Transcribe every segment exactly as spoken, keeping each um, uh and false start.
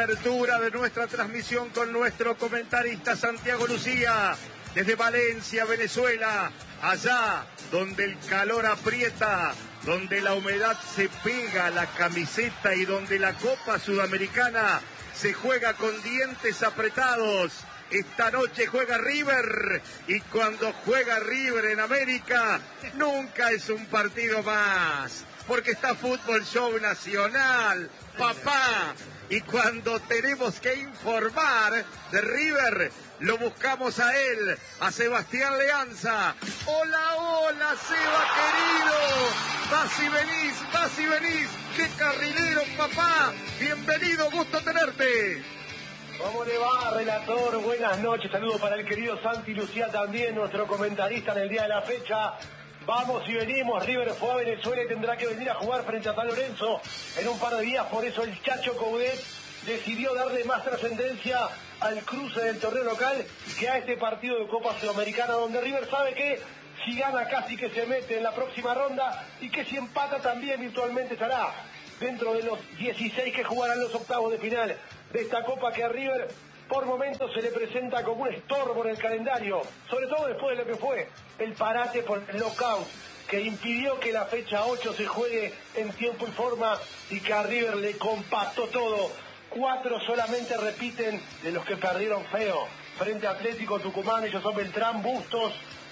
apertura de nuestra transmisión con nuestro comentarista Santiago Lucía, desde Valencia, Venezuela, allá donde el calor aprieta, donde la humedad se pega a la camiseta y donde la Copa Sudamericana se juega con dientes apretados. Esta noche juega River, y cuando juega River en América, nunca es un partido más, porque está Fútbol Show Nacional, papá. Y cuando tenemos que informar de River, lo buscamos a él, a Sebastián Leanza. Hola, hola, Seba querido. Vas y venís, vas y venís. ¡Qué carrilero, papá! Bienvenido, gusto tenerte. ¿Cómo le va, relator? Buenas noches, saludos para el querido Santi Lucía también, nuestro comentarista en el día de la fecha. Vamos y venimos, River fue a Venezuela y tendrá que venir a jugar frente a San Lorenzo en un par de días, por eso el Chacho Coudet decidió darle más trascendencia al cruce del torneo local que a este partido de Copa Sudamericana, donde River sabe que si gana casi que se mete en la próxima ronda y que si empata también virtualmente estará dentro de los dieciséis que jugarán los octavos de final de esta Copa, que a River por momentos se le presenta como un estorbo en el calendario, sobre todo después de lo que fue el parate por el lockout que impidió que la fecha ocho se juegue en tiempo y forma, y que a River le compactó todo. Cuatro solamente repiten de los que perdieron feo frente a Atlético Tucumán. Ellos son Beltrán, Bustos,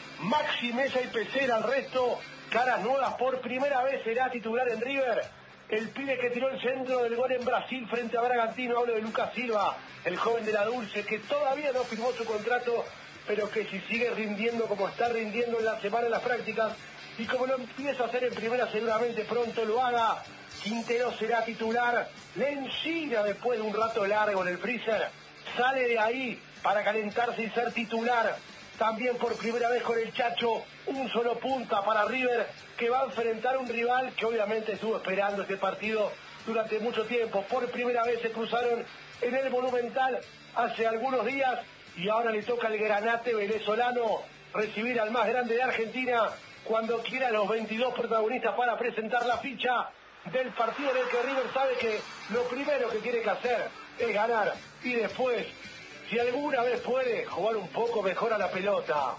Maxi Mesa y Pecera. El resto, caras nuevas. Por primera vez será titular en River el pibe que tiró el centro del gol en Brasil frente a Bragantino. Hablo de Lucas Silva, el joven de la Dulce, que todavía no firmó su contrato, pero que si sigue rindiendo como está rindiendo en la semana en las prácticas, y como lo empieza a hacer en primera, seguramente pronto lo haga. Quintero será titular. Lencina, después de un rato largo en el freezer, sale de ahí para calentarse y ser titular. También por primera vez con el Chacho, un solo punta para River, que va a enfrentar a un rival que obviamente estuvo esperando este partido durante mucho tiempo. Por primera vez se cruzaron en el Monumental hace algunos días, y ahora le toca al Granate venezolano recibir al más grande de Argentina cuando quiera los veintidós protagonistas para presentar la ficha del partido en el que River sabe que lo primero que tiene que hacer es ganar, y después, si alguna vez puede, jugar un poco mejor a la pelota.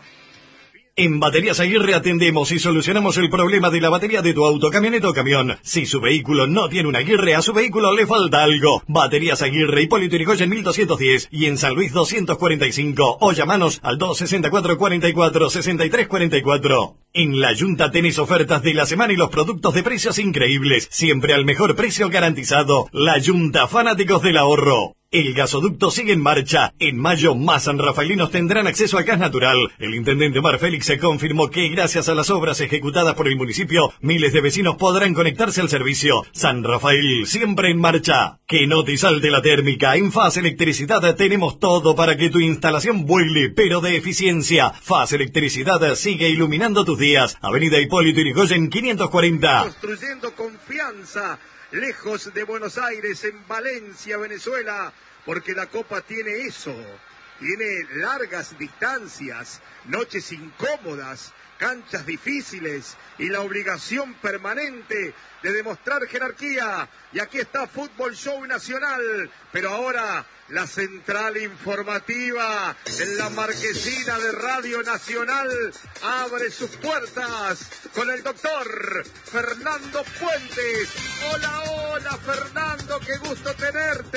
En Baterías Aguirre atendemos y solucionamos el problema de la batería de tu auto, camioneta o camión. Si su vehículo no tiene una Aguirre, a su vehículo le falta algo. Baterías Aguirre, Hipólito Yrigoyen mil doscientos diez y en San Luis doscientos cuarenta y cinco. O llamanos al dos sesenta y cuatro, cuarenta y cuatro, sesenta y tres cuarenta y cuatro. En La Yunta tenés ofertas de la semana y los productos de precios increíbles. Siempre al mejor precio garantizado. La Yunta, fanáticos del ahorro. El gasoducto sigue en marcha. En mayo, más sanrafaelinos tendrán acceso al gas natural. El intendente Omar Félix se confirmó que gracias a las obras ejecutadas por el municipio, miles de vecinos podrán conectarse al servicio. San Rafael, siempre en marcha. Que no te salte la térmica. En Faz Electricidad tenemos todo para que tu instalación vuele, pero de eficiencia. Faz Electricidad sigue iluminando tus días. Avenida Hipólito Yrigoyen quinientos cuarenta. Construyendo confianza lejos de Buenos Aires, en Valencia, Venezuela, porque la Copa tiene eso, tiene largas distancias, noches incómodas, canchas difíciles y la obligación permanente de demostrar jerarquía. Y aquí está Fútbol Show Nacional, pero ahora la central informativa en la marquesina de Radio Nacional abre sus puertas con el doctor Fernando Fuentes. Hola, hola, Fernando, qué gusto tenerte.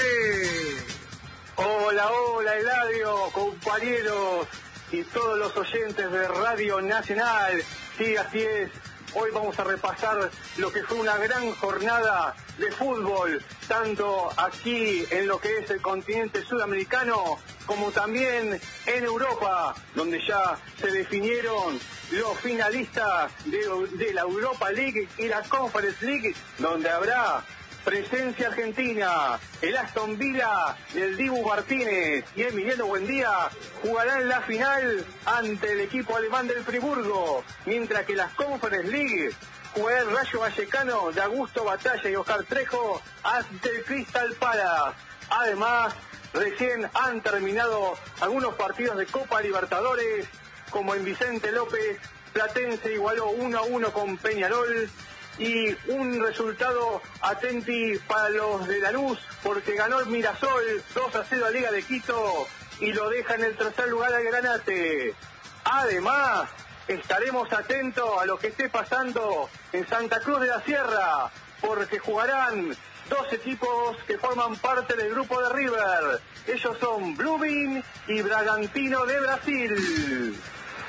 Hola, hola, Eladio, compañeros y todos los oyentes de Radio Nacional. Sí, así es. Hoy vamos a repasar lo que fue una gran jornada de fútbol, tanto aquí en lo que es el continente sudamericano, como también en Europa, donde ya se definieron los finalistas de, de la Europa League y la Conference League, donde habrá presencia argentina. El Aston Villa del Dibu Martínez y Emiliano Buendía jugarán la final ante el equipo alemán del Friburgo, mientras que las Conference League jugará el Rayo Vallecano de Augusto Batalla y Oscar Trejo ante el Crystal Palace. Además, recién han terminado algunos partidos de Copa Libertadores, como en Vicente López, Platense igualó uno a uno con Peñarol, y un resultado atenti para los de Lanús, porque ganó el Mirasol dos a cero a Liga de Quito y lo deja en el tercer lugar al Granate. Además, estaremos atentos a lo que esté pasando en Santa Cruz de la Sierra, porque jugarán dos equipos que forman parte del grupo de River. Ellos son Blooming y Bragantino de Brasil.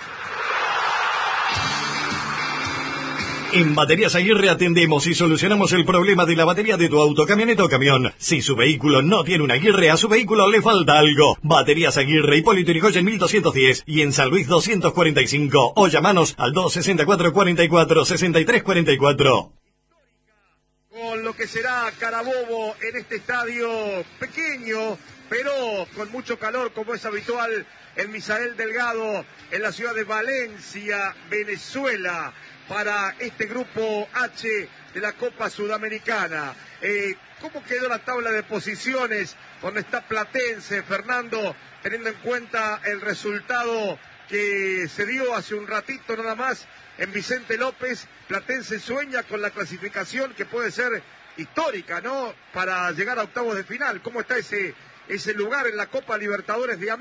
En Baterías Aguirre atendemos y solucionamos el problema de la batería de tu auto, camioneta o camión. Si su vehículo no tiene una Aguirre, a su vehículo le falta algo. Baterías Aguirre, Hipólito Yrigoyen mil doscientos diez y en San Luis doscientos cuarenta y cinco. O llamanos al dos sesenta y cuatro, cuarenta y cuatro, sesenta y tres cuarenta y cuatro. Con lo que será Carabobo en este estadio pequeño, pero con mucho calor, como es habitual en Misael Delgado, en la ciudad de Valencia, Venezuela, para este grupo H de la Copa Sudamericana. Eh, ¿Cómo quedó la tabla de posiciones? Donde está Platense, Fernando, teniendo en cuenta el resultado que se dio hace un ratito nada más en Vicente López. Platense sueña con la clasificación que puede ser histórica, ¿no?, para llegar a octavos de final. ¿Cómo está ese, ese lugar en la Copa Libertadores de América?